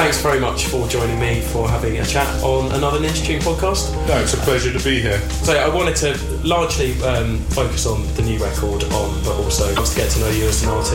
thanks very much for joining me for having a chat on another Ninja Tune podcast. No, it's a pleasure to be here. So I wanted to largely focus on the new record, but also just to get to know you as an artist.